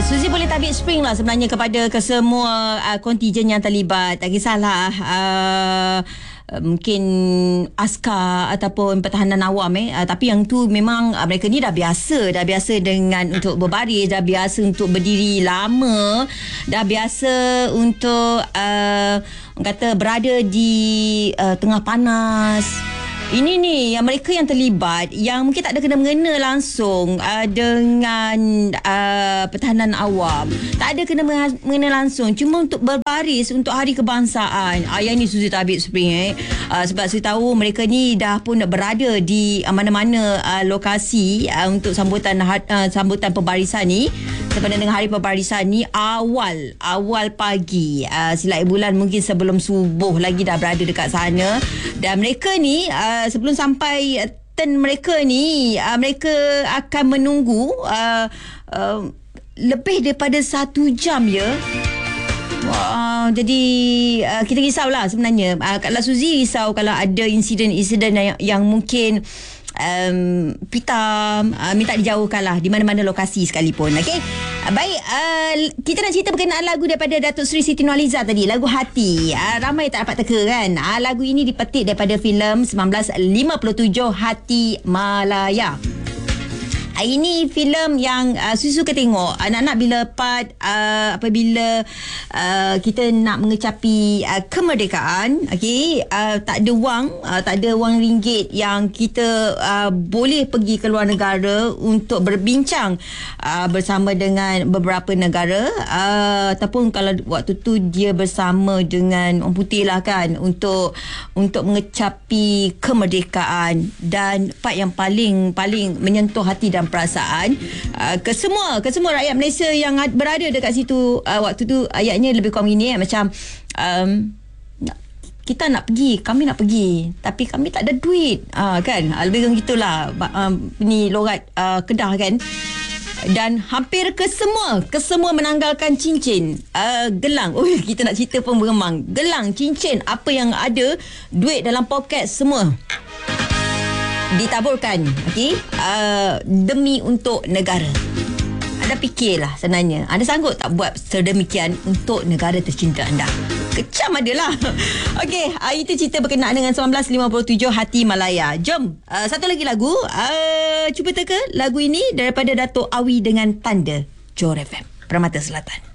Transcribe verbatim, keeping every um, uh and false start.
Suzy boleh tabik spring lah sebenarnya kepada kesemua uh, kontijen yang terlibat. Tak kisahlah uh, mungkin askar ataupun pertahanan awam eh uh, tapi yang tu memang uh, mereka ni dah biasa dah biasa dengan untuk berbaris, dah biasa untuk berdiri lama, dah biasa untuk uh, kata berada di uh, tengah panas. Ini ni yang mereka yang terlibat yang mungkin tak ada kena-mengena langsung uh, dengan uh, pertahanan awam. Tak ada kena-mengena langsung, cuma untuk berbaris untuk hari kebangsaan. Ah, yang ni Suzy tabik spring eh. Uh, sebab saya tahu mereka ni dah pun berada di uh, mana-mana uh, lokasi uh, untuk sambutan uh, sambutan pembarisan ni. Sebenarnya dengan hari pembarisan ni awal awal pagi uh, silap bulan mungkin sebelum subuh lagi dah berada dekat sana. Dan mereka ni uh, sebelum sampai uh, turn mereka ni uh, mereka akan menunggu uh, uh, lebih daripada satu jam ya. Wah, jadi uh, kita risaulah sebenarnya. Uh, kalau Suzy risau kalau ada insiden-insiden yang, yang mungkin um, pitam uh, minta dijauhkanlah di mana-mana lokasi sekalipun. Okey. Uh, baik, uh, kita nak cerita berkenaan lagu daripada Datuk Seri Siti Nurhaliza tadi, lagu Hati. Uh, ramai tak dapat teka kan. Uh, lagu ini dipetik daripada filem sembilan belas lima puluh tujuh Hati Malaya. Ini filem yang uh, Suzy suka tengok. Anak-anak bila part uh, apabila uh, kita nak mengecapi uh, kemerdekaan, okey, uh, tak ada wang, uh, tak ada wang ringgit yang kita uh, boleh pergi ke luar negara untuk berbincang uh, bersama dengan beberapa negara uh, ataupun kalau waktu tu dia bersama dengan orang putih lah kan untuk untuk mengecapi kemerdekaan. Dan part yang paling paling menyentuh hati dan perasaan uh, ke semua ke semua rakyat Malaysia yang berada dekat situ uh, waktu tu. Ayatnya lebih kurang ini eh, macam um, kita nak pergi, kami nak pergi tapi kami tak ada duit uh, kan, uh, lebih kurang gitulah uh, ni lorat uh, Kedah kan. Dan hampir ke semua ke semua menanggalkan cincin, uh, gelang. Oh, kita nak cerita pun beremang. Gelang, cincin, apa yang ada, duit dalam poket semua ditaburkan, okey, uh, demi untuk negara. Anda fikirlah sebenarnya, anda sanggup tak buat sedemikian untuk negara tercinta anda? Kecam adalah. Okey, uh, itu cerita berkenaan dengan sembilan belas lima puluh tujuh Hati Malaya. Jom, uh, satu lagi lagu. Uh, cuba teka lagu ini daripada Dato' Awi dengan Tanda, Johor F M, Permata Selatan.